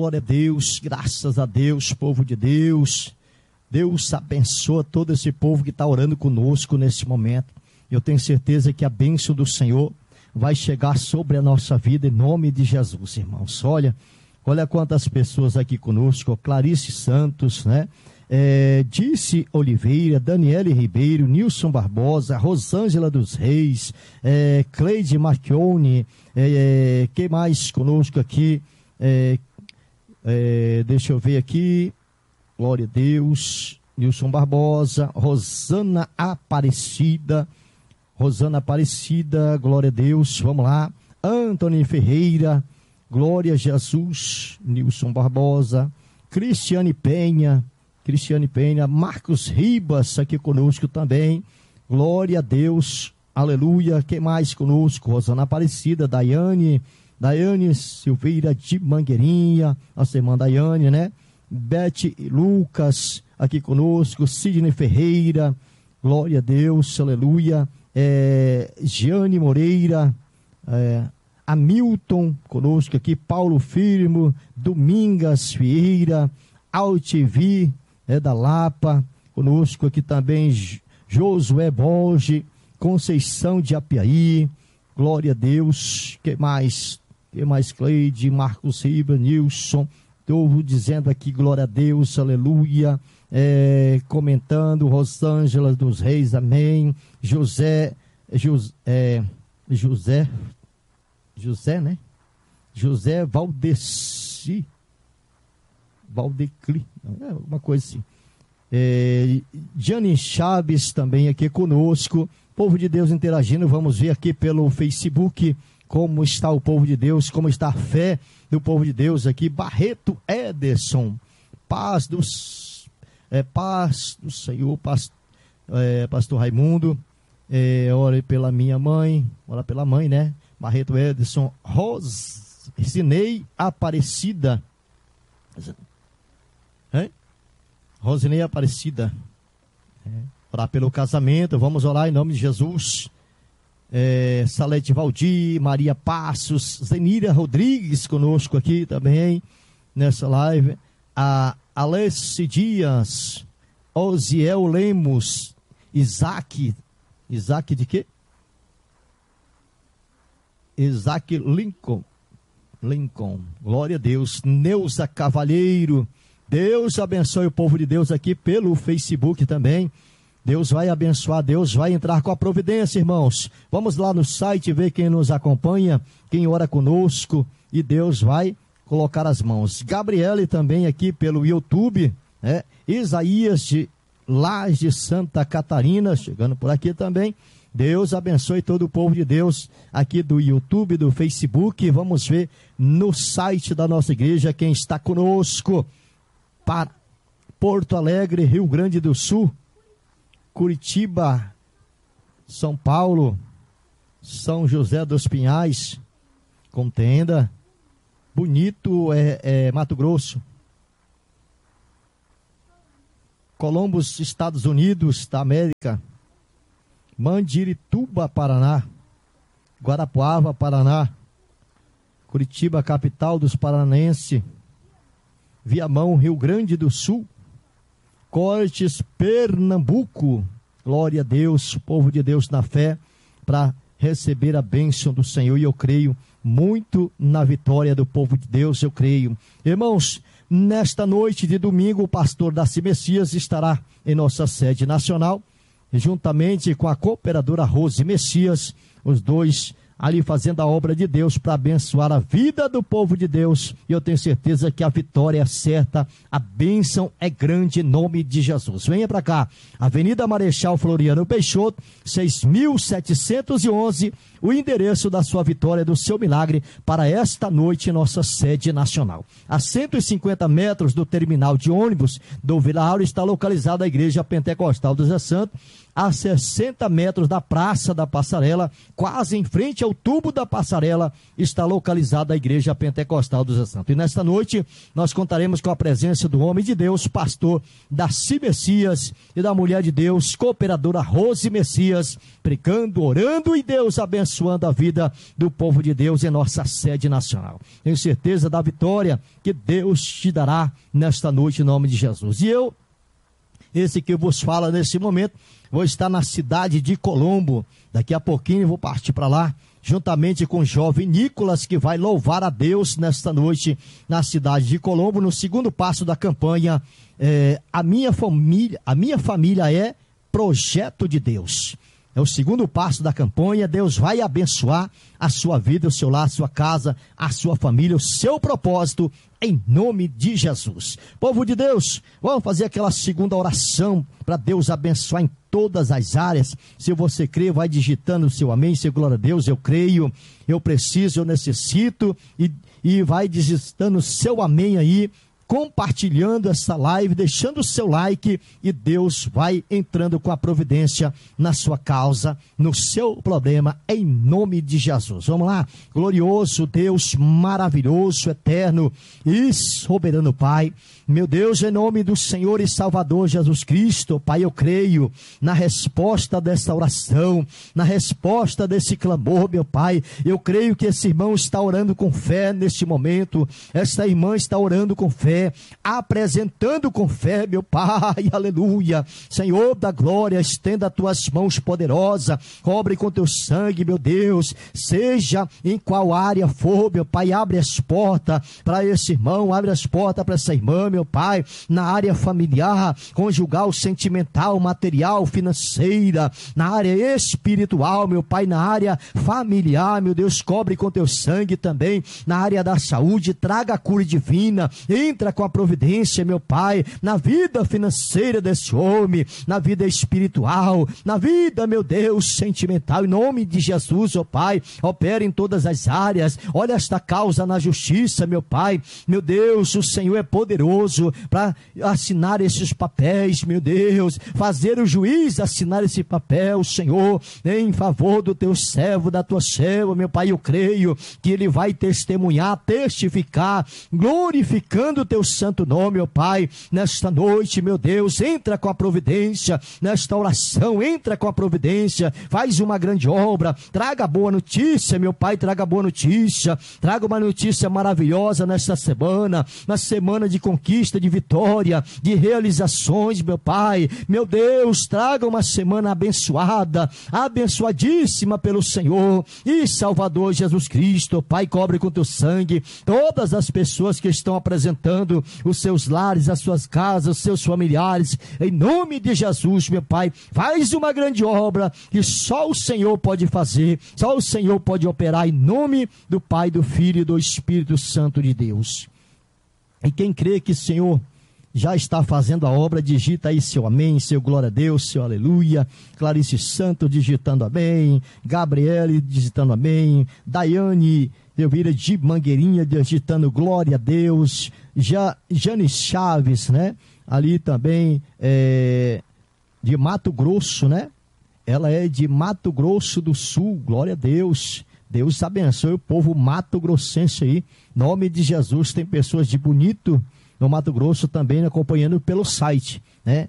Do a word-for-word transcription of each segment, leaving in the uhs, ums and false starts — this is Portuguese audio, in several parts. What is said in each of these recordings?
glória a Deus, graças a Deus, povo de Deus. Deus abençoa todo esse povo que está orando conosco nesse momento. Eu tenho certeza que a bênção do Senhor vai chegar sobre a nossa vida em nome de Jesus, irmãos. Olha, olha quantas pessoas aqui conosco, Clarice Santos, né? É, Disse Oliveira, Daniele Ribeiro, Nilson Barbosa, Rosângela dos Reis, é, Cleide Marchione, é, quem mais conosco aqui? É, é, deixa eu ver aqui, glória a Deus, Nilson Barbosa, Rosana Aparecida, Rosana Aparecida, glória a Deus, vamos lá, Antônio Ferreira, glória a Jesus, Nilson Barbosa, Cristiane Penha, Cristiane Penha, Marcos Ribas aqui conosco também, glória a Deus, aleluia. Quem mais conosco? Rosana Aparecida, Daiane, Daiane Silveira de Mangueirinha, nossa irmã Daiane, né? Bete Lucas aqui conosco, Sidney Ferreira, glória a Deus, aleluia. É, Giane Moreira, é, Hamilton conosco aqui, Paulo Firmo, Domingas Vieira, Altivi, é da Lapa, conosco aqui também Josué Borges, Conceição de Apiaí, glória a Deus. Que mais? Que mais? Cleide, Marcos Riba, Nilson, estou dizendo aqui glória a Deus, aleluia, é, comentando, Rosângela dos Reis, amém, José, José, é, José, José, né? José Valdeci, Valdecli, é uma coisa assim. É, Jane Chaves também aqui conosco, povo de Deus interagindo. Vamos ver aqui pelo Facebook como está o povo de Deus, como está a fé do povo de Deus aqui. Barreto Ederson, paz dos, é, paz do Senhor, paz, é, pastor Raimundo, é, ore pela minha mãe, ora pela mãe, né? Barreto Ederson, Rosinei Aparecida, é? Rosinei Aparecida, é. Orar pelo casamento, vamos orar em nome de Jesus. É, Salete Valdir, Maria Passos, Zenira Rodrigues conosco aqui também nessa live. A Alessi Dias, Osiel Lemos, Isaac, Isaac de quê? Isaac Lincoln, Lincoln, glória a Deus. Neuza Cavalheiro, Deus abençoe o povo de Deus aqui pelo Facebook também. Deus vai abençoar, Deus vai entrar com a providência, irmãos. Vamos lá no site ver quem nos acompanha, quem ora conosco, e Deus vai colocar as mãos. Gabriele também aqui pelo YouTube, né? Isaías de Laje Santa Catarina, chegando por aqui também. Deus abençoe todo o povo de Deus aqui do YouTube, do Facebook. Vamos ver no site da nossa igreja quem está conosco. Para Porto Alegre, Rio Grande do Sul, Curitiba, São Paulo, São José dos Pinhais, Contenda, Bonito, é, é, Mato Grosso, Columbus, Estados Unidos da América, Mandirituba, Paraná, Guarapuava, Paraná, Curitiba, capital dos paranenses, Viamão, Rio Grande do Sul, Cortes, Pernambuco, glória a Deus, povo de Deus na fé, para receber a bênção do Senhor, e eu creio muito na vitória do povo de Deus, eu creio. Irmãos, nesta noite de domingo, o pastor Darcy Messias estará em nossa sede nacional, juntamente com a cooperadora Rose Messias, os dois ali fazendo a obra de Deus para abençoar a vida do povo de Deus, e eu tenho certeza que a vitória é certa, a bênção é grande em nome de Jesus. Venha para cá, Avenida Marechal Floriano Peixoto, seis mil setecentos e onze, o endereço da sua vitória, do seu milagre, para esta noite em nossa sede nacional. A cento e cinquenta metros do terminal de ônibus do Vila Auro está localizada a Igreja Pentecostal do Zé Santo, a sessenta metros da Praça da Passarela, quase em frente ao tubo da passarela, está localizada a Igreja Pentecostal dos Santos. E nesta noite, nós contaremos com a presença do homem de Deus, pastor Darcy Messias, e da mulher de Deus, cooperadora Rose Messias, pregando, orando e Deus abençoando a vida do povo de Deus em nossa sede nacional. Tenho certeza da vitória que Deus te dará nesta noite em nome de Jesus. E eu, esse que vos fala nesse momento, vou estar na cidade de Colombo. Daqui a pouquinho vou partir para lá, juntamente com o jovem Nicolas, que vai louvar a Deus nesta noite na cidade de Colombo, no segundo passo da campanha. É, a minha família, a minha família é projeto de Deus. É o segundo passo da campanha. Deus vai abençoar a sua vida, o seu lar, a sua casa, a sua família, o seu propósito, em nome de Jesus. Povo de Deus, vamos fazer aquela segunda oração para Deus abençoar em todas as áreas. Se você crê, vai digitando o seu amém, seu glória a Deus. Eu creio, eu preciso, eu necessito, e, e vai digitando o seu amém aí, compartilhando essa live, deixando o seu like, e Deus vai entrando com a providência na sua causa, no seu problema, em nome de Jesus. Vamos lá. Glorioso Deus, maravilhoso, eterno e soberano Pai, meu Deus, em nome do Senhor e Salvador Jesus Cristo, Pai, eu creio na resposta dessa oração, na resposta desse clamor, meu Pai. Eu creio que esse irmão está orando com fé neste momento, esta irmã está orando com fé, apresentando com fé, meu Pai, aleluia. Senhor da glória, estenda as tuas mãos poderosas, cobre com teu sangue, meu Deus, seja em qual área for, meu Pai, abre as portas para esse irmão, abre as portas para essa irmã, meu Pai, na área familiar, conjugal, sentimental, material, financeira, na área espiritual, meu Pai, na área familiar, meu Deus, cobre com teu sangue também, na área da saúde, traga a cura divina, entra com a providência, meu Pai, na vida financeira desse homem, na vida espiritual, na vida, meu Deus, sentimental, em nome de Jesus, ó Pai, opera em todas as áreas. Olha esta causa na justiça, meu Pai, meu Deus, o Senhor é poderoso para assinar esses papéis, meu Deus, fazer o juiz assinar esse papel, Senhor, em favor do teu servo, da tua serva, meu Pai. Eu creio que ele vai testemunhar, testificar, glorificando o teu santo nome, meu Pai, nesta noite, meu Deus. Entra com a providência nesta oração, entra com a providência, faz uma grande obra, traga boa notícia, meu Pai, traga boa notícia, traga uma notícia maravilhosa nesta semana, na semana de conquista, de vitória, de realizações, meu Pai, meu Deus, traga uma semana abençoada, abençoadíssima pelo Senhor e Salvador Jesus Cristo. Pai, cobre com teu sangue todas as pessoas que estão apresentando os seus lares, as suas casas, os seus familiares, em nome de Jesus, meu Pai. Faz uma grande obra que só o Senhor pode fazer, só o Senhor pode operar, em nome do Pai, do Filho e do Espírito Santo de Deus. E quem crê que o Senhor já está fazendo a obra, digita aí seu amém, seu glória a Deus, seu aleluia. Clarice Santo digitando amém, Gabriele digitando amém, Daiane Elvira de Mangueirinha digitando glória a Deus, ja, Jane Chaves, né? Ali também é, de Mato Grosso, né? Ela é de Mato Grosso do Sul, glória a Deus. Deus abençoe o povo mato-grossense aí, nome de Jesus. Tem pessoas de Bonito, no Mato Grosso, também acompanhando pelo site, né?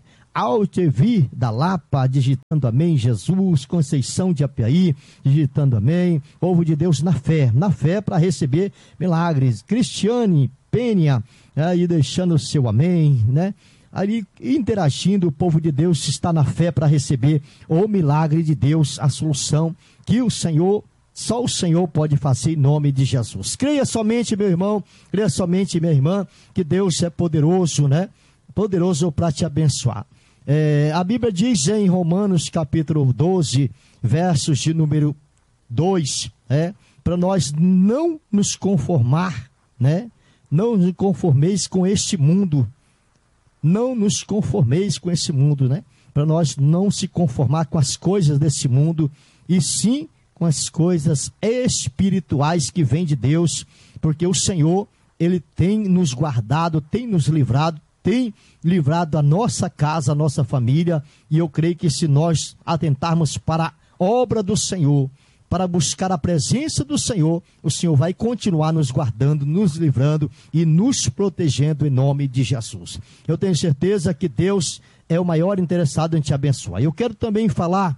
Altevi da Lapa, digitando amém, Jesus, Conceição de Apiaí, digitando amém, povo de Deus na fé, na fé para receber milagres. Cristiane Penha, aí deixando o seu amém, né? Ali interagindo, o povo de Deus está na fé para receber o milagre de Deus, a solução que o Senhor, só o Senhor pode fazer em nome de Jesus. Creia somente, meu irmão, creia somente, minha irmã, que Deus é poderoso, né? Poderoso para te abençoar. É, a Bíblia diz em Romanos capítulo doze, versos de número dois, é, para nós não nos conformar, né? Não nos conformeis com este mundo, não nos conformeis com esse mundo, né? Para nós não se conformar com as coisas desse mundo, e sim com as coisas espirituais que vêm de Deus, porque o Senhor, Ele tem nos guardado, tem nos livrado tem livrado a nossa casa, a nossa família, e eu creio que se nós atentarmos para a obra do Senhor, para buscar a presença do Senhor, o Senhor vai continuar nos guardando, nos livrando e nos protegendo em nome de Jesus. Eu tenho certeza que Deus é o maior interessado em te abençoar. Eu quero também falar,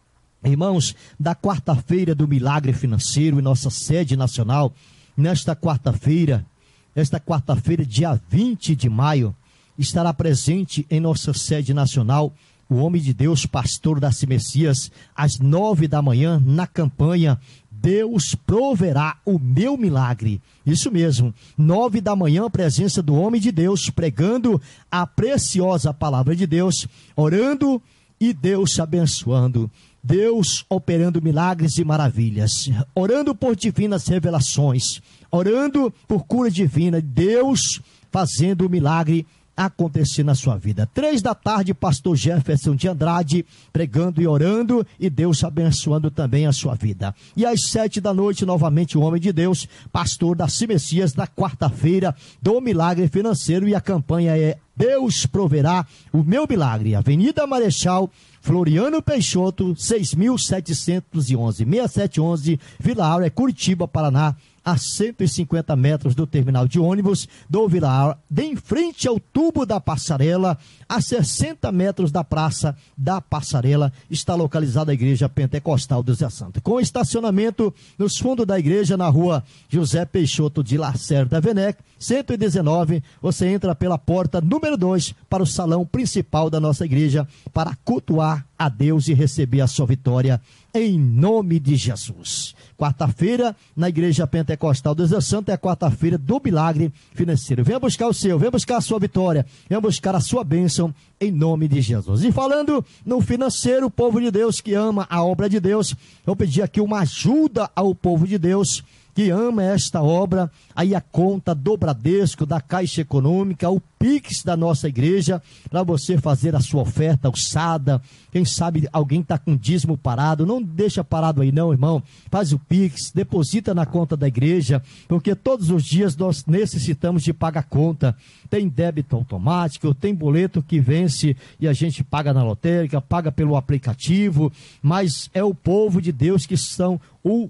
irmãos, da quarta-feira do milagre financeiro em nossa sede nacional. Nesta quarta-feira, esta quarta-feira, dia vinte de maio, estará presente em nossa sede nacional o homem de Deus, pastor Darcy Messias, às nove da manhã, na campanha Deus Proverá o Meu Milagre. Isso mesmo, nove da manhã, presença do homem de Deus, pregando a preciosa palavra de Deus, orando e Deus abençoando. Deus operando milagres e maravilhas, orando por divinas revelações, orando por cura divina, Deus fazendo o milagre acontecer na sua vida. Três da tarde, pastor Jefferson de Andrade, pregando e orando, e Deus abençoando também a sua vida. E às sete da noite, novamente, o homem de Deus, pastor Darcy Messias, na quarta-feira do milagre financeiro, e a campanha é Deus Proverá o Meu Milagre. Avenida Marechal Floriano Peixoto, seis mil setecentos e onze, seis mil setecentos e onze, Vila Áurea, Curitiba, Paraná, a cento e cinquenta metros do terminal de ônibus do Vila Áurea, em frente ao tubo da passarela, a sessenta metros da praça da passarela, está localizada a igreja pentecostal do Zé Santo, com estacionamento nos fundos da igreja, na rua José Peixoto de Lacerda Venec, cento e dezenove. Você entra pela porta número dois para o salão principal da nossa igreja, para cultuar a Deus e receber a sua vitória em nome de Jesus. Quarta-feira, na igreja pentecostal do Zé Santo, é a quarta-feira do milagre financeiro. Venha buscar o seu, venha buscar a sua vitória, venha buscar a sua bênção em nome de Jesus. E falando no financeiro, o povo de Deus que ama a obra de Deus, eu pedi aqui uma ajuda ao povo de Deus que ama esta obra, aí a conta do Bradesco, da Caixa Econômica, o Pix da nossa igreja, para você fazer a sua oferta alçada. Quem sabe alguém está com dízimo parado, não deixa parado aí não, irmão, faz o Pix, deposita na conta da igreja, porque todos os dias nós necessitamos de pagar conta. Tem débito automático, tem boleto que vence e a gente paga na lotérica, paga pelo aplicativo, mas é o povo de Deus que são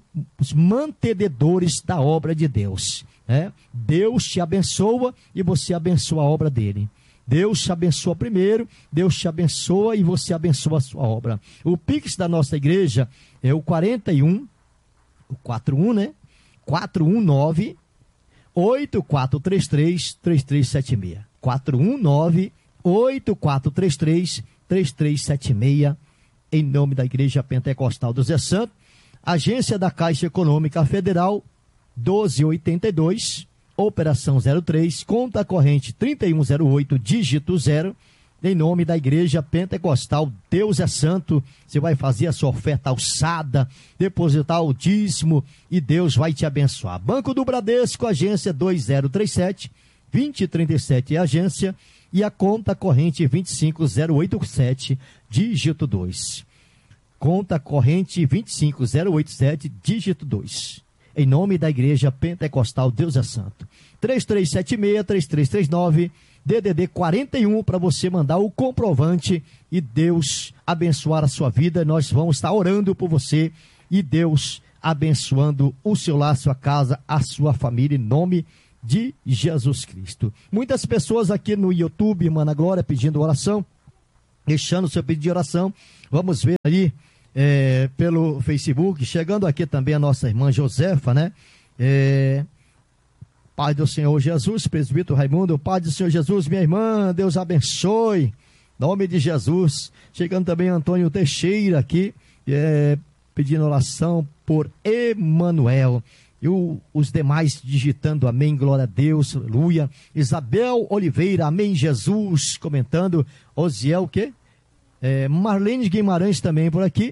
os mantenedores da obra de Deus, né? Deus te abençoa e você abençoa a obra dele. Deus te abençoa primeiro, Deus te abençoa e você abençoa a sua obra. O Pix da nossa igreja é o quarenta e um, o quarenta e um, né? quatro um nove, oito quatro três três, três três sete seis. quatro um nove, oito quatro três três, três três sete seis, em nome da Igreja Pentecostal do Zé Santo. Agência da Caixa Econômica Federal, doze oitenta e dois, operação zero três, conta corrente trinta e um zero oito, dígito zero, em nome da Igreja Pentecostal Deus é Santo. Você vai fazer a sua oferta alçada, depositar o dízimo e Deus vai te abençoar. Banco do Bradesco, agência dois zero três sete, dois zero três sete, agência, e a conta corrente vinte e cinco zero oitenta e sete, dígito dois. Conta corrente vinte e cinco zero oitenta e sete, dígito dois. Em nome da Igreja Pentecostal Deus é Santo. três três sete seis, três três três nove, D D D quarenta e um, para você mandar o comprovante e Deus abençoar a sua vida. Nós vamos estar orando por você e Deus abençoando o seu lar, a sua casa, a sua família, em nome de Jesus Cristo. Muitas pessoas aqui no YouTube, irmã Ana Glória, pedindo oração, deixando o seu pedido de oração. Vamos ver ali é, pelo Facebook, chegando aqui também a nossa irmã Josefa, né? É, Pai do Senhor Jesus, presbítero Raimundo, Pai do Senhor Jesus, minha irmã, Deus abençoe, em nome de Jesus. Chegando também Antônio Teixeira aqui, é, pedindo oração por Emanuel. E o, os demais digitando amém, glória a Deus, aleluia. Isabel Oliveira, amém, Jesus, comentando. Osiel, o quê? É, Marlene Guimarães também por aqui.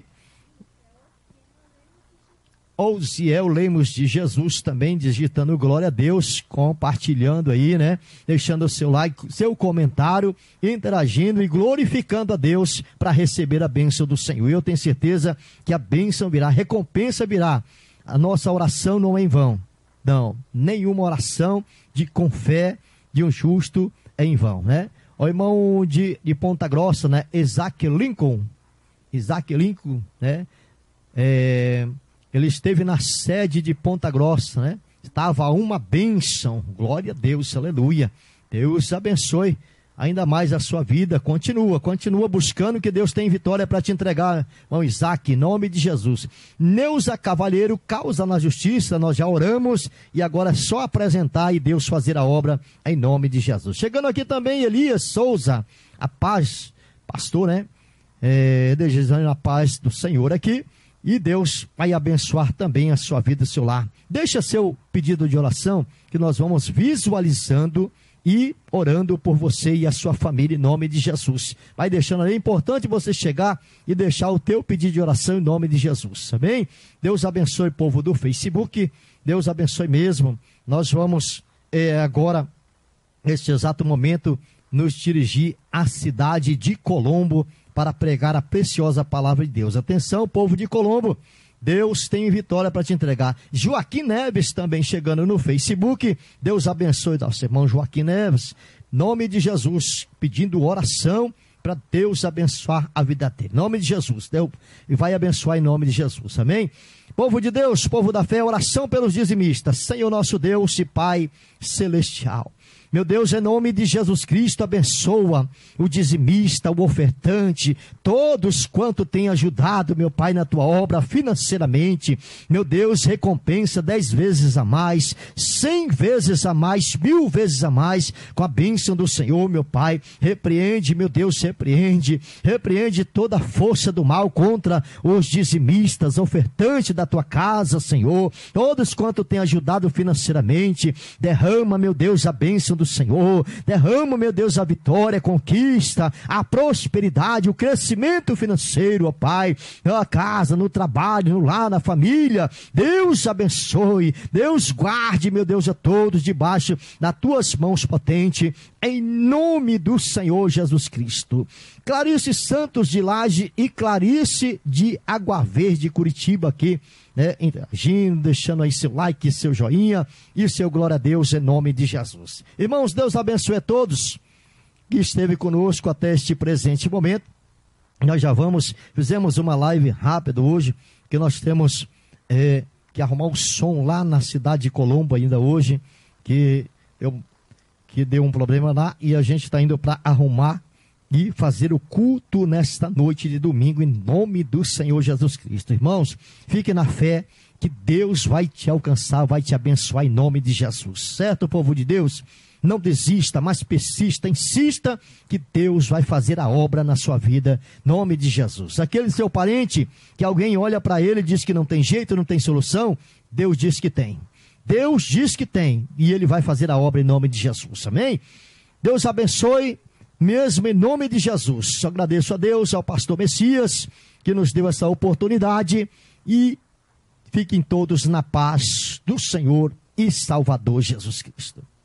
Osiel Lemos de Jesus também digitando glória a Deus, compartilhando aí, né? Deixando o seu like, seu comentário, interagindo e glorificando a Deus para receber a bênção do Senhor. Eu tenho certeza que a bênção virá, a recompensa virá. A nossa oração não é em vão. Não, nenhuma oração de com fé de um justo é em vão, né? o irmão de, de Ponta Grossa, né? Isaac Lincoln, Isaac Lincoln, né? É, ele esteve na sede de Ponta Grossa, né? Estava uma bênção, glória a Deus, aleluia. Deus abençoe ainda mais a sua vida. Continua, continua buscando, que Deus tem vitória para te entregar, irmão Isaac, em nome de Jesus. Neuza Cavalheiro, causa na justiça, nós já oramos e agora é só apresentar e Deus fazer a obra em nome de Jesus. Chegando aqui também Elias Souza, a paz, pastor, né? É, desejando a paz do Senhor aqui. E Deus vai abençoar também a sua vida, seu lar. Deixa seu pedido de oração, que nós vamos visualizando e orando por você e a sua família em nome de Jesus. Vai deixando ali, é importante você chegar e deixar o teu pedido de oração em nome de Jesus, amém? Deus abençoe o povo do Facebook, Deus abençoe mesmo. Nós vamos é, agora, neste exato momento, nos dirigir à cidade de Colombo para pregar a preciosa palavra de Deus. Atenção, povo de Colombo, Deus tem vitória para te entregar. Joaquim Neves também chegando no Facebook. Deus abençoe nosso irmão Joaquim Neves. Nome de Jesus, pedindo oração para Deus abençoar a vida dele. Nome de Jesus, Deus, e vai abençoar em nome de Jesus, amém? Povo de Deus, povo da fé, oração pelos dizimistas. Senhor nosso Deus e Pai celestial. Meu Deus, em nome de Jesus Cristo, abençoa o dizimista, o ofertante, todos quanto tem ajudado, meu Pai, na tua obra financeiramente. Meu Deus, recompensa dez vezes a mais, cem vezes a mais, mil vezes a mais, com a bênção do Senhor, meu Pai. Repreende, meu Deus, repreende, repreende toda a força do mal contra os dizimistas, ofertantes da tua casa, Senhor. Todos quanto tem ajudado financeiramente, derrama, meu Deus, a bênção do Senhor, derrama, meu Deus, a vitória, a conquista, a prosperidade, o crescimento financeiro, ó Pai, na casa, no trabalho, no lar, na família. Deus abençoe, Deus guarde, meu Deus, a todos debaixo das tuas mãos potentes, em nome do Senhor Jesus Cristo. Clarice Santos de Laje e Clarice de Água Verde, Curitiba, aqui, né, interagindo, deixando aí seu like, seu joinha e seu glória a Deus em nome de Jesus. Irmãos, Deus abençoe a todos que esteve conosco até este presente momento. Nós já vamos, fizemos uma live rápida hoje, que nós temos é, que arrumar o som lá na cidade de Colombo ainda hoje, que, eu, que deu um problema lá e a gente está indo para arrumar e fazer o culto nesta noite de domingo em nome do Senhor Jesus Cristo. Irmãos, fique na fé que Deus vai te alcançar, vai te abençoar em nome de Jesus, certo, povo de Deus? Não desista, mas persista, insista que Deus vai fazer a obra na sua vida, em nome de Jesus. Aquele seu parente que alguém olha para ele e diz que não tem jeito, não tem solução, Deus diz que tem. Deus diz que tem e ele vai fazer a obra em nome de Jesus, amém? Deus abençoe mesmo em nome de Jesus. Eu agradeço a Deus, ao pastor Messias, que nos deu essa oportunidade, e fiquem todos na paz do Senhor e Salvador Jesus Cristo.